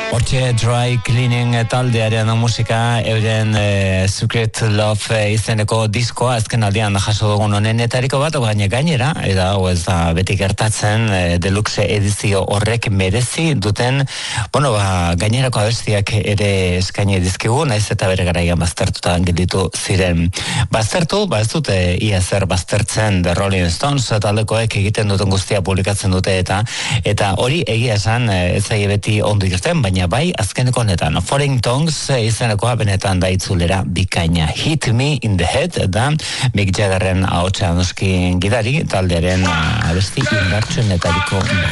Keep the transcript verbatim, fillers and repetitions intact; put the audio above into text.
Hortxe Dry Cleaning taldearen musika, euren e, Secret Love e, izeneko diskoa azken aldian jaso dugun honenetariko bat, baina gainera, eta hau ez da beti gertatzen, e, deluxe edizio horrek merezi duten, bueno, ba, gainerako abestiak ere eskaini dizkigu, naiz eta bere garaian baztertuta gelditu ziren. Baztertu, ba ez dute ia zer baztertzen The Rolling Stones taldekoek egiten duten guztia publikatzen dute eta eta hori egia esan ez zaie beti ondo irten, baina bai azkeneko honetan Foreign Tongues izenekoa benetan da itzulera bikaina. Hit Me in the Head da Mick Jaggerren ahotsa noski gidari taldearen abesti indartsuenetariko